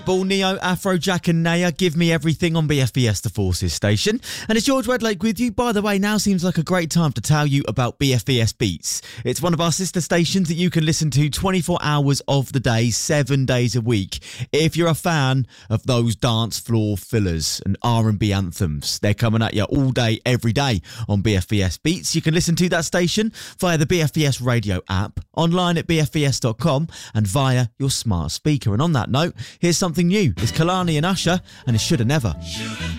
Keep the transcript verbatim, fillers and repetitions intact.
Ball, Neo, Afrojack and Naya, Give Me Everything on B F B S The Forces station. And it's George Redlake with you. By the way, now seems like a great time to tell you about B F B S Beats. It's one of our sister stations that you can listen to twenty-four hours of the day, seven days a week. If you're a fan of those dance floor fillers and R and B anthems, they're coming at you all day, every day on B F B S Beats. You can listen to that station via the B F B S radio app, online at b f b s dot com and via your smart speaker. And on that note, here's something new. It's Kalani and Usher, and it Shoulda Never. Shoulda